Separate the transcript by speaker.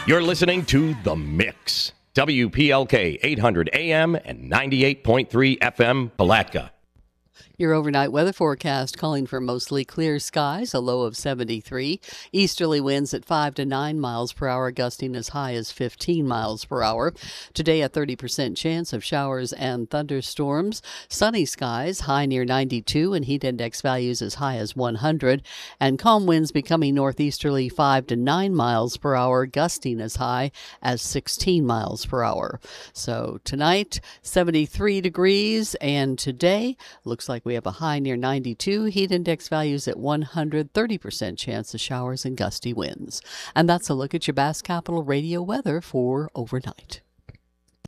Speaker 1: You're listening to The Mix. WPLK 800 AM and 98.3 FM, Palatka.
Speaker 2: Your overnight weather forecast calling for mostly clear skies, a low of 73. Easterly winds at 5 to 9 miles per hour, gusting as high as 15 miles per hour. Today, a 30% chance of showers and thunderstorms. Sunny skies, high near 92, and heat index values as high as 100. And calm winds becoming northeasterly 5 to 9 miles per hour, gusting as high as 16 miles per hour. So tonight, 73 degrees, and today, looks like we have a high near 92, heat index values at 100, 30% chance of showers and gusty winds. And that's a look at your Bass Capital Radio weather for overnight.